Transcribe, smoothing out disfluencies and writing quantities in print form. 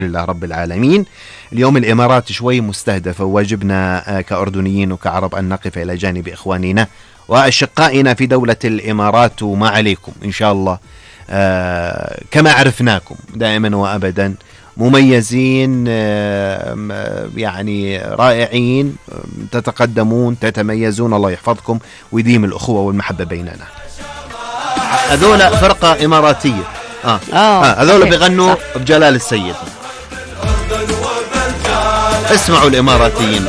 لله رب العالمين. اليوم الإمارات شوي مستهدفة، وواجبنا كأردنيين وكعرب أن نقف إلى جانب إخواننا وأشقائنا في دولة الإمارات، وما عليكم إن شاء الله كما عرفناكم دائما وأبدا مميزين، يعني رائعين، تتقدمون، تتميزون، الله يحفظكم ويديم الأخوة والمحبة بيننا. هذول فرقة إماراتية هذول بيغنوا بجلال السيد. اسمعوا الإماراتيين.